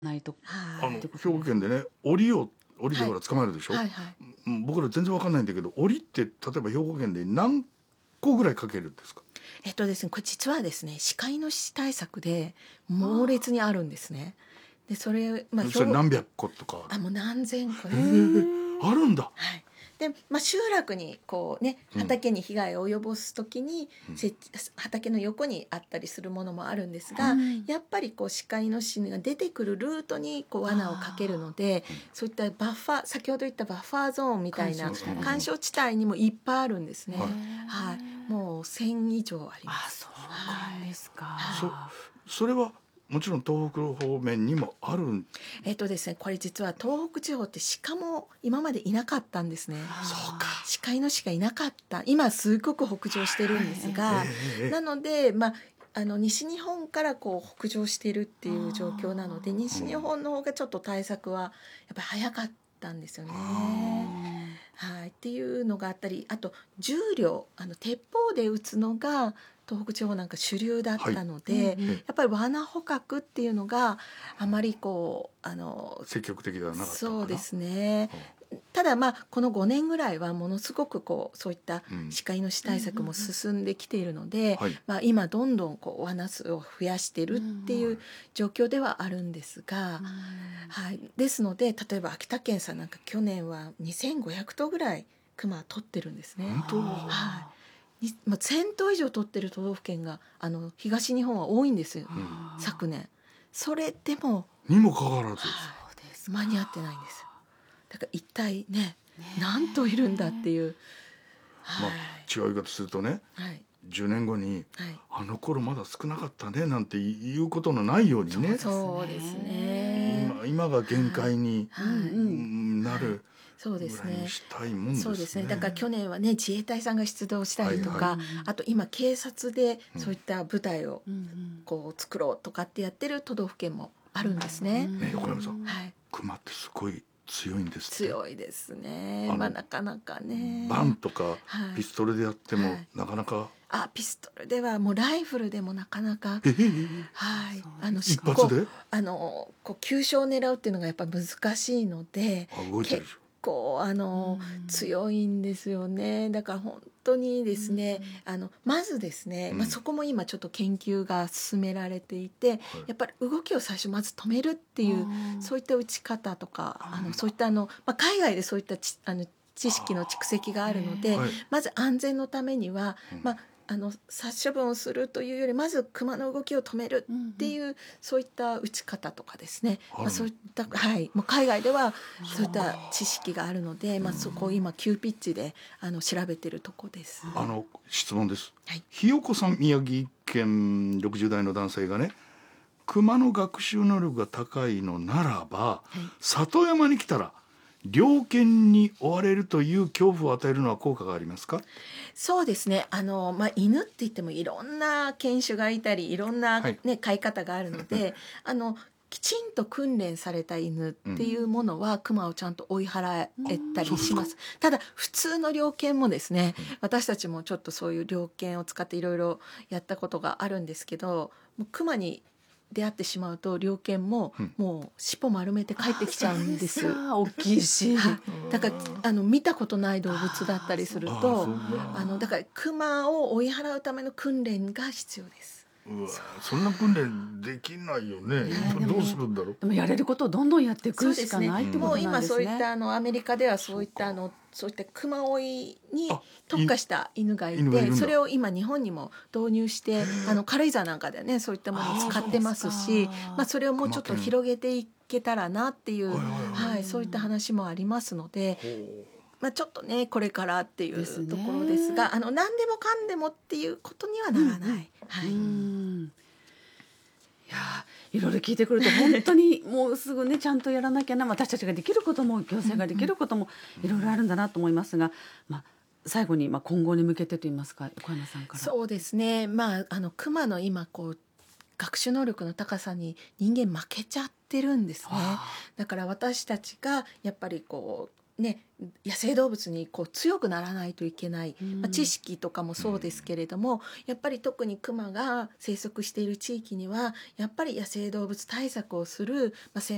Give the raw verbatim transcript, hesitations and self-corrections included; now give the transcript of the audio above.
ないと。 あのはい。 兵庫県でね、檻を檻でほら捕まえるでしょ、 はいはい。 うん、僕ら全然わかんないんだけど、檻って例えば兵庫県で何個ぐらいかけるんですか？ えっとですね、これ実はですね、歯科イノシシ対策で猛烈にあるんですね。で、それ、まあ、 それ何百個とかああ、 る？ もう何千個えです。 ー、あるんだ。 はい。で、まあ、集落にこうね、 うん畑に被害を及ぼすときに、 うん設置畑の横にあったりするものもあるんですうが、 んやっぱりこう歯科イノシシが出てくるルートにこう罠をかけるので、そういったバッファー、先ほど言ったバッファーゾーンみたいな干渉地帯干渉地帯にもいっぱいあるんですね。 はいはい。もうせん以上ありまあ、 す。 そうなんですか。 そそれはもちろん東北方面にもあるん。 えっとですね、これ実は東北地方って鹿も今までいなかったんですね。 そうか。 鹿イノシシがいなかった。今すごく北上してるんですが、 ええなので、まあ、あの西日本からこう北上しているっていう状況なので、西日本の方がちょっと対策はやっぱり早かったんですよね。はい、っていうのがあったり、あと重量、あの鉄砲で撃つのが東北地方なんか主流だったので、 はいうんうんやっぱり罠捕獲っていうのがあまりこうあの積極的ではなかったのかな。 そうですね。ただまあこのごねんぐらいはものすごくこうそういったうん歯科イノシシ対策も進んできているので、 はいまあ、今どんどんこう罠数を増やしてるっていう状況ではあるんですが、はい、ですので例えば秋田県さんなんか去年はにせんごひゃくとうぐらいクマ取ってるんですね。 本当。 はいにまあ、せんとう以上取ってる都道府県があの東日本は多いんですよ、 うん昨年。それでもにもかかわらず。 そうですか。 間に合ってないんですよ。だから一体ね何頭いるんだっていう。 まあはい違う言い方するとね、 はいじゅうねんごにはいあの頃まだ少なかったねなんていうことのないようにね、 そうですね。 今今が限界に、 はい、 うんなるそうでぐらいすねにしたいもんですね。 そうですね。だから去年はね自衛隊さんが出動したりとか、 はいあと今警察でそういった部隊をうんうんこう作ろうとかってやってる都道府県もあるんですね。 ね横山さん、 はい、 クマってすごい強いんですって。 強いですね。 あのまあなかなかね。 バンとかはいピストルでやっても、 はいなかなかあピストルではもうライフルでもなかなか、 ええはい、あの一発でこうあのこう急所を狙うっていうのがやっぱ難しいので、 あ動いてるでしょ。 こうあの、 うん強いんですよね。だから本当にですね、あのまずですね、 うんまあ、そこも今ちょっと研究が進められていて、やっぱり動きを最初まず止めるっていう、そういった打ち方とか、あのそういったあの、まあ、海外でそういったちあの知識の蓄積があるので、 はいまず安全のためには、 うんまああの殺処分をするというよりまずクマの動きを止めるっていう、そういった打ち方とかですね、 あるのまあ、そういった、はい、もう海外ではそういった知識があるので、まあ、そこを今急ピッチであの調べてるとこです。 あの質問です、 はいひよこさん宮城県ろくじゅう代の男性がね、クマの学習能力が高いのならば、 い里山に来たら猟犬に追われるという恐怖を与えるのは効果がありますか？ そうですね。あの、まあ、犬って言ってもいろんな犬種がいたりいろんな、 はいね飼い方があるのであのきちんと訓練された犬っていうものは、クマをちゃんと追い払えたりします。ただ普通の猟犬もですね、私たちもちょっとそういう猟犬を使っていろいろやったことがあるんですけど、もうクマに出会ってしまうと猟犬もうんもう尻尾丸めて帰ってきちゃうんです。 さあ大きいし、 はい、だからあの見たことない動物だったりするあーとそうかあのだからクマを追い払うための訓練が必要です。 うわそんな訓練できないよね、どうするんだろう。 でもやれることをどんどんやっていくしかねないってこもう今となんですね。 そういったあのアメリカではそういったあのそういったクマ追いにあ特化した犬がい犬がいるんだて、それを今日本にも導入してあの軽井沢なんかでねそういったものを使ってますし、 あーそうですかまあ、それをもうちょっと広げていけたらなっていう、 はいはいはいはい、そういった話もありますので、まあ、ちょっとねこれからっていうですねところですが、あの何でもかんでもっていうことにはならない。はうい、 んいやーいろいろ聞いてくると本当にもうすぐねちゃんとやらなきゃな、私たちができることも行政ができることもいろいろあるんだなと思いますが、まあ、最後にまあ今後に向けてといいますか、横山さんから。 そうですね、まあ、あのクマの今こう学習能力の高さに人間負けちゃってるんですね。 はだから私たちがやっぱりこうね野生動物にこう強くならないといけない、 うんまあ、知識とかもそうですけれども、やっぱり特にクマが生息している地域にはやっぱり野生動物対策をする、まあ、専